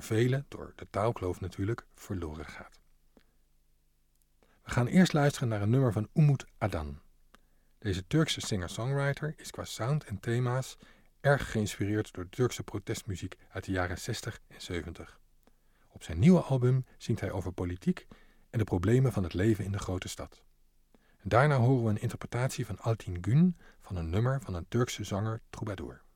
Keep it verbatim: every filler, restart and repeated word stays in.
voor velen, door de taalkloof natuurlijk, verloren gaat. We gaan eerst luisteren naar een nummer van Umut Adan. Deze Turkse singer-songwriter is qua sound en thema's erg geïnspireerd door de Turkse protestmuziek uit de jaren zestig en zeventig. Op zijn nieuwe album zingt hij over politiek en de problemen van het leven in de grote stad. En daarna horen we een interpretatie van Altin Gün van een nummer van een Turkse zanger Troubadour.